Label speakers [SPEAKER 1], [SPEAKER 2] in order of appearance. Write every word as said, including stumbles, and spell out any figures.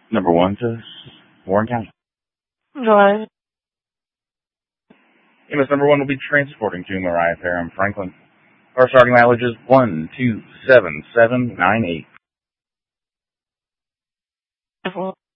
[SPEAKER 1] Number one to Warren County.
[SPEAKER 2] Drive.
[SPEAKER 1] E M S number one will be transporting to Mariah Fairham Franklin. Our starting mileage is one two seven seven nine eight.